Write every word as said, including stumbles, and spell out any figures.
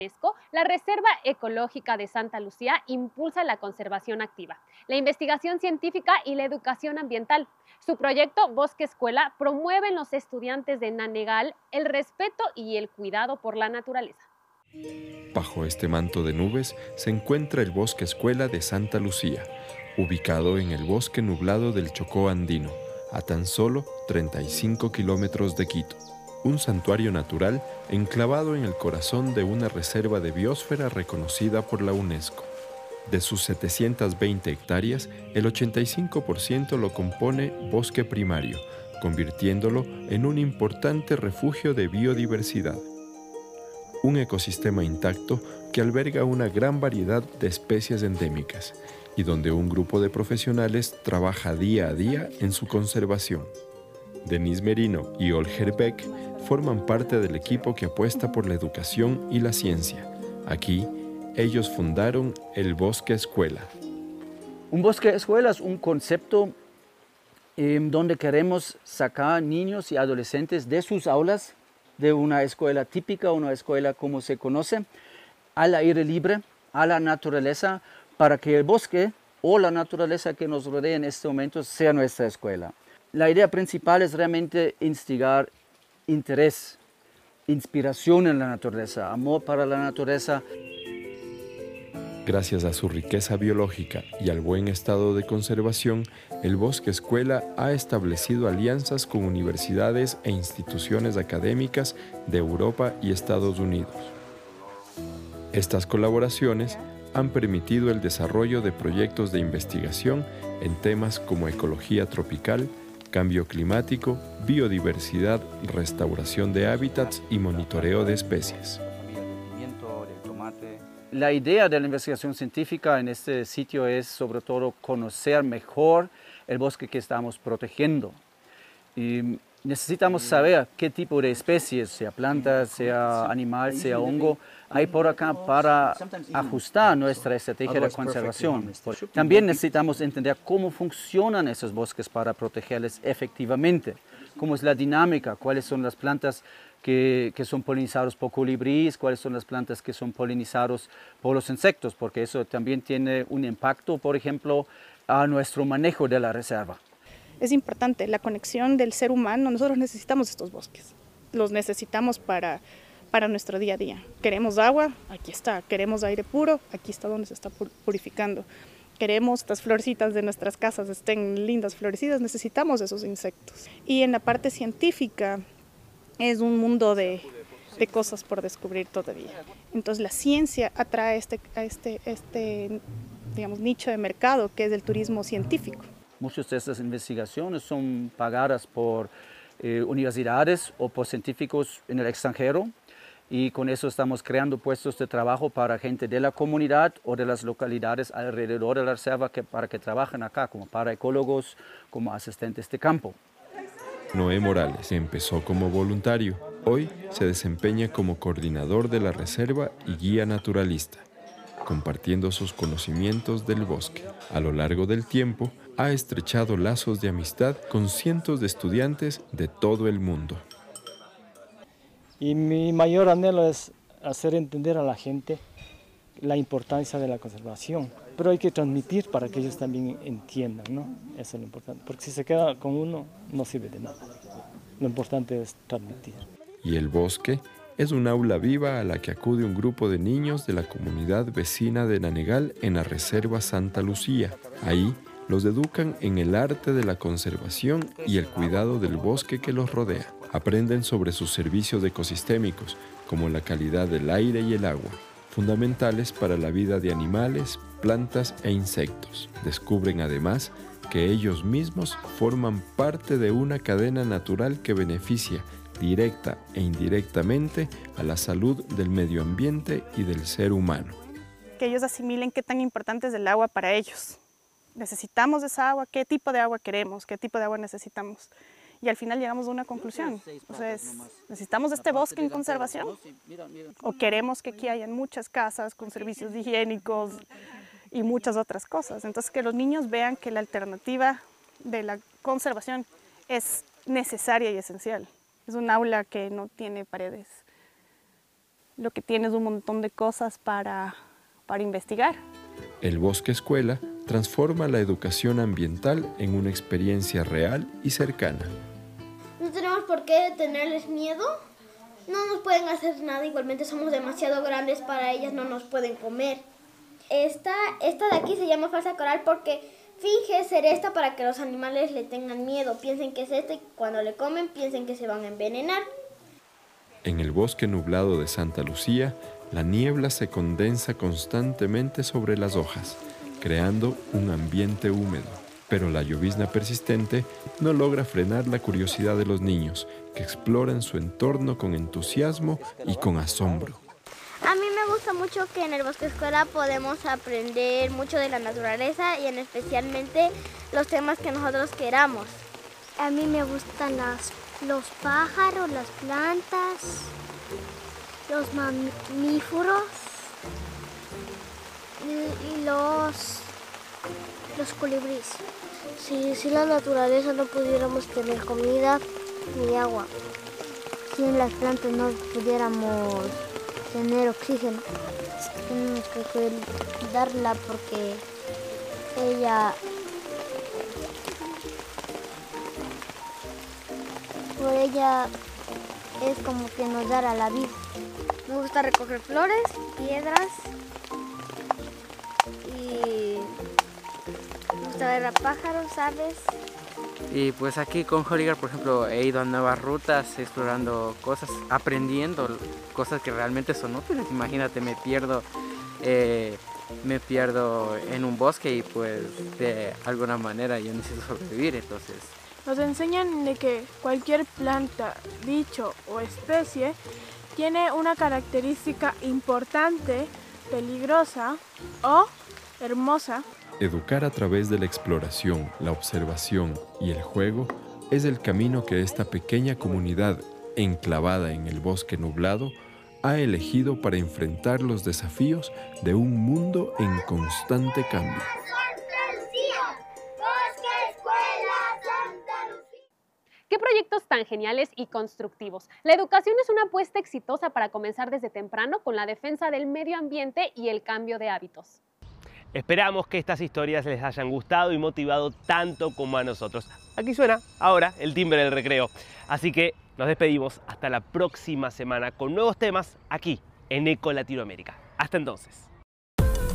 UNESCO, la Reserva Ecológica de Santa Lucía impulsa la conservación activa, la investigación científica y la educación ambiental. Su proyecto Bosque Escuela promueve en los estudiantes de Nanegal el respeto y el cuidado por la naturaleza. Bajo este manto de nubes se encuentra el Bosque Escuela de Santa Lucía, ubicado en el bosque nublado del Chocó andino, a tan solo treinta y cinco kilómetros de Quito. Un santuario natural enclavado en el corazón de una reserva de biosfera reconocida por la UNESCO. De sus setecientas veinte hectáreas, el ochenta y cinco por ciento lo compone bosque primario, convirtiéndolo en un importante refugio de biodiversidad. Un ecosistema intacto que alberga una gran variedad de especies endémicas y donde un grupo de profesionales trabaja día a día en su conservación. Denise Merino y Olger Beck forman parte del equipo que apuesta por la educación y la ciencia. Aquí, ellos fundaron el Bosque Escuela. Un bosque escuela es un concepto eh, donde queremos sacar niños y adolescentes de sus aulas, de una escuela típica, una escuela como se conoce, al aire libre, a la naturaleza, para que el bosque o la naturaleza que nos rodea en este momento sea nuestra escuela. La idea principal es realmente instigar interés, inspiración en la naturaleza, amor para la naturaleza. Gracias a su riqueza biológica y al buen estado de conservación, el Bosque Escuela ha establecido alianzas con universidades e instituciones académicas de Europa y Estados Unidos. Estas colaboraciones han permitido el desarrollo de proyectos de investigación en temas como ecología tropical, cambio climático, biodiversidad, restauración de hábitats y monitoreo de especies. La idea de la investigación científica en este sitio es sobre todo conocer mejor el bosque que estamos protegiendo. Y necesitamos saber qué tipo de especies, sea planta, sea animal, sea hongo, hay por acá para ajustar nuestra estrategia de conservación. También necesitamos entender cómo funcionan esos bosques para protegerles efectivamente, cómo es la dinámica, cuáles son las plantas que, que son polinizados por colibríes, cuáles son las plantas que son polinizados por los insectos, porque eso también tiene un impacto, por ejemplo, a nuestro manejo de la reserva. Es importante la conexión del ser humano. Nosotros necesitamos estos bosques, los necesitamos para, para nuestro día a día. Queremos agua, aquí está. Queremos aire puro, aquí está donde se está purificando. Queremos estas florecitas de nuestras casas estén lindas, florecidas, necesitamos esos insectos. Y en la parte científica es un mundo de, de cosas por descubrir todavía. Entonces la ciencia atrae este, a este, este digamos, nicho de mercado que es el turismo científico. Muchas de estas investigaciones son pagadas por eh, universidades o por científicos en el extranjero y con eso estamos creando puestos de trabajo para gente de la comunidad o de las localidades alrededor de la reserva que, para que trabajen acá como paraecólogos, como asistentes de campo. Noé Morales empezó como voluntario. Hoy se desempeña como coordinador de la reserva y guía naturalista, compartiendo sus conocimientos del bosque. A lo largo del tiempo, ha estrechado lazos de amistad con cientos de estudiantes de todo el mundo. Y mi mayor anhelo es hacer entender a la gente la importancia de la conservación, pero hay que transmitir para que ellos también entiendan, ¿no? Eso es lo importante, porque si se queda con uno, no sirve de nada. Lo importante es transmitir. Y el bosque es un aula viva a la que acude un grupo de niños de la comunidad vecina de Nanegal en la Reserva Santa Lucía. Ahí los educan en el arte de la conservación y el cuidado del bosque que los rodea. Aprenden sobre sus servicios ecosistémicos, como la calidad del aire y el agua, fundamentales para la vida de animales, plantas e insectos. Descubren además que ellos mismos forman parte de una cadena natural que beneficia directa e indirectamente a la salud del medio ambiente y del ser humano. Que ellos asimilen qué tan importante es el agua para ellos. Necesitamos esa agua, qué tipo de agua queremos, qué tipo de agua necesitamos. Y al final llegamos a una conclusión. O sea, es, ¿necesitamos este bosque en conservación? ¿O queremos que aquí hayan muchas casas con servicios higiénicos y muchas otras cosas? Entonces, que los niños vean que la alternativa de la conservación es necesaria y esencial. Es un aula que no tiene paredes. lo que tiene es un montón de cosas para, para investigar. El Bosque Escuela transforma la educación ambiental en una experiencia real y cercana. No tenemos por qué tenerles miedo, no nos pueden hacer nada, igualmente somos demasiado grandes para ellas, no nos pueden comer. Esta, esta de aquí se llama falsa coral porque finge ser esta para que los animales le tengan miedo, piensen que es esta y cuando le comen piensen que se van a envenenar. En el bosque nublado de Santa Lucía, la niebla se condensa constantemente sobre las hojas, creando un ambiente húmedo. Pero la llovizna persistente no logra frenar la curiosidad de los niños, que exploran su entorno con entusiasmo y con asombro. A mí me gusta mucho que en el Bosque Escuela podemos aprender mucho de la naturaleza y en especialmente los temas que nosotros queramos. A mí me gustan las, los pájaros, las plantas, los mamíferos y, y los, los colibríes. Si, si la naturaleza no pudiéramos tener comida ni agua, si en las plantas no pudiéramos tener oxígeno, tenemos que cuidarla porque ella, por ella es como que nos dará la vida. Me gusta recoger flores, piedras y me gusta ver a pájaros, aves. Y pues aquí con Holigar, por ejemplo, he ido a nuevas rutas, explorando cosas, aprendiendo cosas que realmente son útiles. Imagínate, me pierdo, eh, me pierdo en un bosque y pues de alguna manera yo necesito sobrevivir, entonces. Nos enseñan de que cualquier planta, bicho o especie tiene una característica importante, peligrosa o hermosa. Educar a través de la exploración, la observación y el juego es el camino que esta pequeña comunidad, enclavada en el bosque nublado, ha elegido para enfrentar los desafíos de un mundo en constante cambio. ¡Qué proyectos tan geniales y constructivos! La educación es una apuesta exitosa para comenzar desde temprano con la defensa del medio ambiente y el cambio de hábitos. Esperamos que estas historias les hayan gustado y motivado tanto como a nosotros. Aquí suena ahora el timbre del recreo. Así que nos despedimos hasta la próxima semana con nuevos temas aquí en Eco Latinoamérica. Hasta entonces.